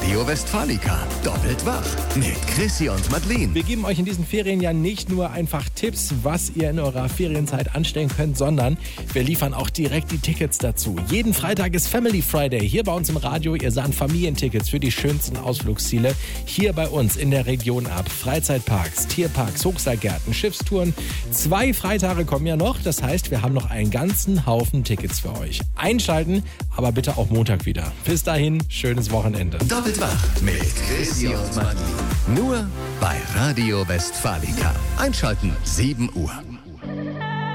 Radio Westfalica. Doppelt wach mit Chrissy und Madeleine. Wir geben euch in diesen Ferien ja nicht nur einfach Tipps, was ihr in eurer Ferienzeit anstellen könnt, sondern wir liefern auch direkt die Tickets dazu. Jeden Freitag ist Family Friday hier bei uns im Radio. Ihr sahen Familientickets für die schönsten Ausflugsziele hier bei uns in der Region ab. Freizeitparks, Tierparks, Hochseilgärten, Schiffstouren. 2 Freitage kommen ja noch. Das heißt, wir haben noch einen ganzen Haufen Tickets für euch. Einschalten, aber bitte auch Montag wieder. Bis dahin, schönes Wochenende. Doppelt wach mit Chrissy und Madeleine. Nur bei Radio Westfalica. Einschalten, 7 Uhr.